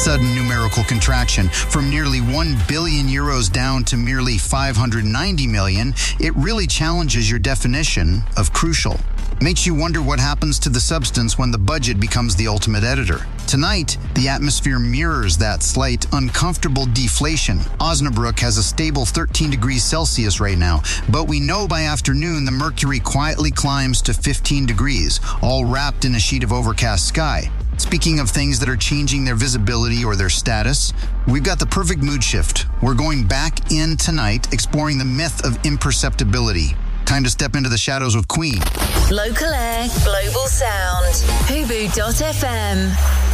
sudden numerical contraction from nearly 1 billion euros down to merely 590 million, it really challenges your definition of crucial. Makes you wonder what happens to the substance when the budget becomes the ultimate editor. Tonight, the atmosphere mirrors that slight, uncomfortable deflation. Osnabrück has a stable 13 degrees Celsius right now, but we know by afternoon the mercury quietly climbs to 15 degrees, all wrapped in a sheet of overcast sky. Speaking of things that are changing their visibility or their status, we've got the perfect mood shift. We're going back in tonight, exploring the myth of imperceptibility. Time to step into the shadows with Queen. Local air, global sound. Hubu.fm.